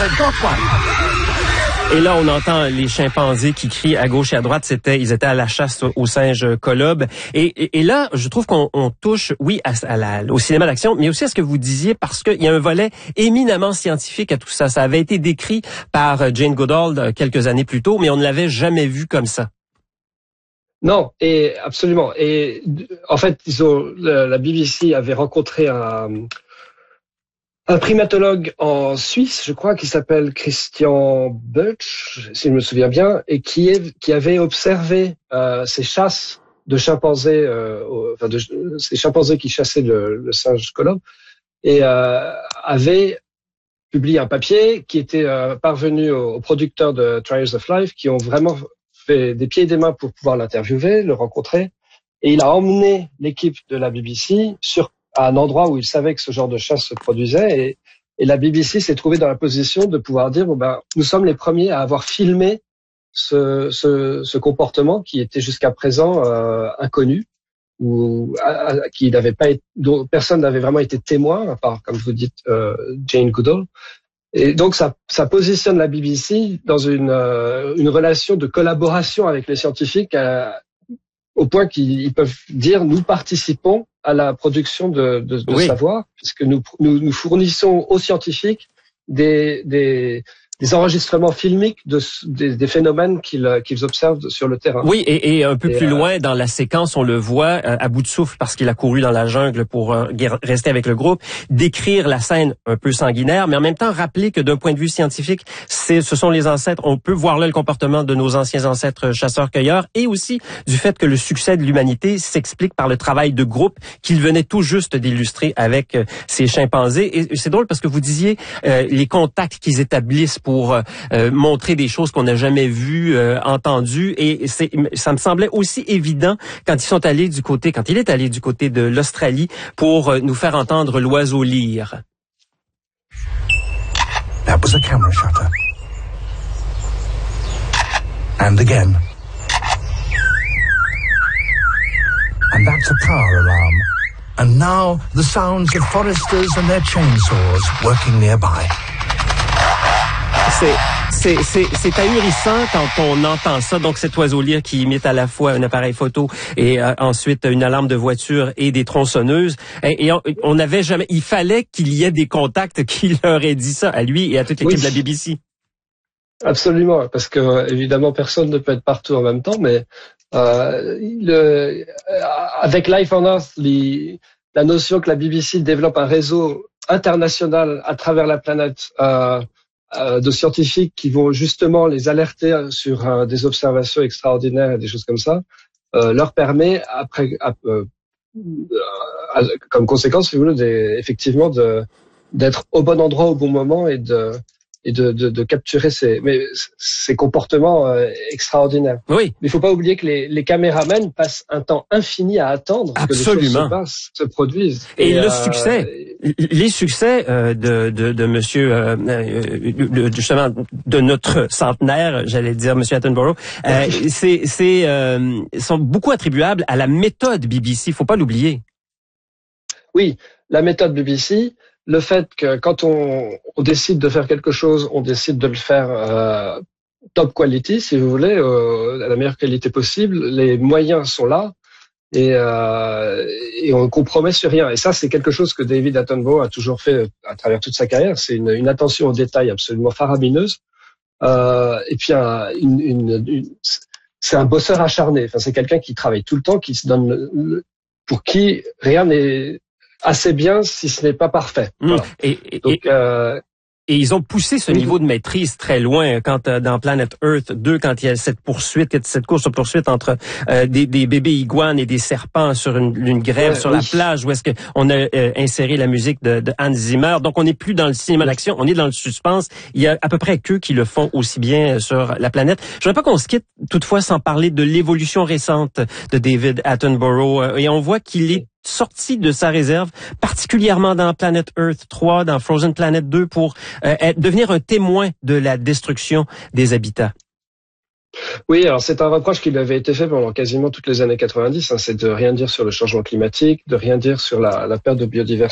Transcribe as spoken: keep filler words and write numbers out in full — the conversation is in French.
I've got one. Et là, on entend les chimpanzés qui crient à gauche et à droite. C'était, ils étaient à la chasse aux singes colobes. Et, et, et là, je trouve qu'on on touche, oui, à, à la, au cinéma d'action, mais aussi à ce que vous disiez, parce qu'il y a un volet éminemment scientifique à tout ça. Ça avait été décrit par Jane Goodall quelques années plus tôt, mais on ne l'avait jamais vu comme ça. Non, et absolument. Et en fait, ils ont, la B B C avait rencontré un Un primatologue en Suisse, je crois, qui s'appelle Christian Butch, si je me souviens bien, et qui, est, qui avait observé euh, ces chasses de chimpanzés, euh, enfin de, ces chimpanzés qui chassaient le, le singe colobe, et euh, avait publié un papier qui était euh, parvenu aux, aux producteurs de Trials of Life, qui ont vraiment fait des pieds et des mains pour pouvoir l'interviewer, le rencontrer, et il a emmené l'équipe de la B B C sur à un endroit où il savait que ce genre de chasse se produisait, et, et la B B C s'est trouvée dans la position de pouvoir dire bon ben nous sommes les premiers à avoir filmé ce, ce, ce comportement qui était jusqu'à présent euh, inconnu, ou à, à, qui n'avait pas été, dont personne n'avait vraiment été témoin, à part comme vous dites euh, Jane Goodall. Et donc ça, ça positionne la B B C dans une, euh, une relation de collaboration avec les scientifiques, à, au point qu'ils peuvent dire nous participons à la production de, de, de oui. savoir, puisque nous, nous, nous fournissons aux scientifiques des, des, des enregistrements filmiques de, des, des phénomènes qu'ils qu'ils observent sur le terrain. Oui, et, et un peu et plus euh, loin dans la séquence, on le voit euh, à bout de souffle parce qu'il a couru dans la jungle pour euh, rester avec le groupe, décrire la scène un peu sanguinaire, mais en même temps rappeler que d'un point de vue scientifique, c'est, ce sont les ancêtres. On peut voir là le comportement de nos anciens ancêtres chasseurs-cueilleurs, et aussi du fait que le succès de l'humanité s'explique par le travail de groupe qu'il venait tout juste d'illustrer avec euh, ces chimpanzés. Et c'est drôle parce que vous disiez euh, les contacts qu'ils établissent pour euh, montrer des choses qu'on n'a jamais vues, euh, entendues, et c'est, ça me semblait aussi évident quand ils sont allés du côté, quand il est allé du côté de l'Australie pour euh, nous faire entendre l'oiseau lyre. That was a camera shutter. And again. And that's a car alarm. And now the sounds of foresters and their chainsaws working nearby. C'est, c'est, c'est, c'est ahurissant quand on entend ça. Donc, cet oiseau lyre qui imite à la fois un appareil photo et euh, ensuite une alarme de voiture et des tronçonneuses. Et, et on n'avait jamais, il fallait qu'il y ait des contacts qui leur aient dit ça à lui et à toute l'équipe oui. de la B B C. Absolument, parce que évidemment personne ne peut être partout en même temps, mais euh, le, avec Life on Earth, les, la notion que la B B C développe un réseau international à travers la planète euh, euh, de scientifiques qui vont justement les alerter sur euh, des observations extraordinaires et des choses comme ça, euh, leur permet après, à, euh, à, comme conséquence, si vous voulez, des, effectivement de d'être au bon endroit au bon moment et de et de, de, de capturer ces, mais ces comportements euh, extraordinaires. Oui. Mais il faut pas oublier que les, les caméramans passent un temps infini à attendre Absolument. que les choses se passent, se produisent. Et, et le euh, succès, les succès euh, de, de, de Monsieur, euh, euh, justement, de notre centenaire, j'allais dire Monsieur Attenborough, euh, c'est, c'est, euh, sont beaucoup attribuables à la méthode B B C. Il faut pas l'oublier. Oui, la méthode B B C. Le fait que quand on, on décide de faire quelque chose, on décide de le faire euh, top quality, si vous voulez, euh, à la meilleure qualité possible. Les moyens sont là et, euh, et on ne compromet sur rien. Et ça, c'est quelque chose que David Attenborough a toujours fait à travers toute sa carrière. C'est une, une attention aux détails absolument faramineuse. Euh, et puis, un, une, une, une, c'est un bosseur acharné. Enfin, c'est quelqu'un qui travaille tout le temps, qui se donne le, le, pour qui rien n'est assez bien si ce n'est pas parfait. Mmh. Voilà. Et, et, Donc, euh, et ils ont poussé ce niveau de maîtrise très loin quand euh, dans Planet Earth deux, quand il y a cette poursuite, cette course-poursuite entre euh, des, des bébés iguanes et des serpents sur une, une grève ouais, sur oui. la plage où est-ce qu'on a euh, inséré la musique de, de Hans Zimmer. Donc on n'est plus dans le cinéma d'action, on est dans le suspense. Il y a à peu près qu'eux qui le font aussi bien sur la planète. Je voudrais pas qu'on se quitte toutefois sans parler de l'évolution récente de David Attenborough. Et on voit qu'il est sorti de sa réserve, particulièrement dans Planet Earth trois, dans Frozen Planet deux, pour euh, être, devenir un témoin de la destruction des habitats. Oui, alors c'est un reproche qui lui avait été fait pendant quasiment toutes les années quatre-vingt-dix, hein, c'est de rien dire sur le changement climatique, de rien dire sur la, la perte de biodiversité.